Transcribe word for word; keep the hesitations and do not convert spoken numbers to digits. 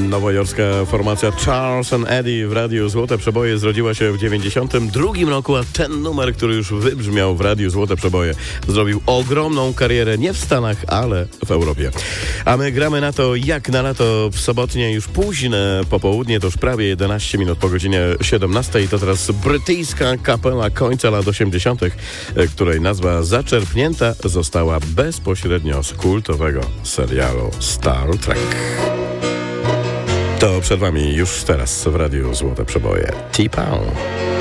Nowojorska formacja Charles and Eddie w Radiu Złote Przeboje zrodziła się w dziewięćdziesiątym drugim roku, a ten numer, który już wybrzmiał w Radiu Złote Przeboje, zrobił ogromną karierę nie w Stanach, ale w Europie. A my gramy na to jak na lato w sobotnie już późne popołudnie, to już prawie jedenaście minut po godzinie siedemnastej. To teraz brytyjska kapela końca lat osiemdziesiątych, której nazwa zaczerpnięta została bezpośrednio z kultowego serialu Star Trek. To przed wami już teraz w Radiu Złote Przeboje T-Pound.